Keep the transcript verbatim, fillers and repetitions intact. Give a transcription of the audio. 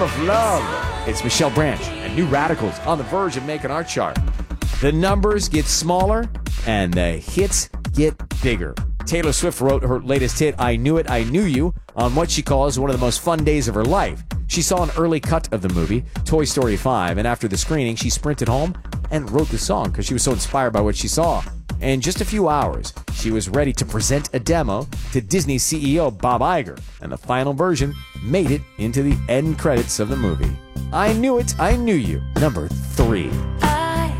of Love. It's Michelle Branch and New Radicals on the verge of making our chart. The numbers get smaller and the hits get bigger. Taylor Swift wrote her latest hit, I Knew It, I Knew You, on what she calls one of the most fun days of her life. She saw an early cut of the movie, Toy Story five, and after the screening, she sprinted home and wrote the song because she was so inspired by what she saw. In just a few hours, she was ready to present a demo to Disney C E O Bob Iger, and the final version made it into the end credits of the movie. I Knew It, I Knew You, number three.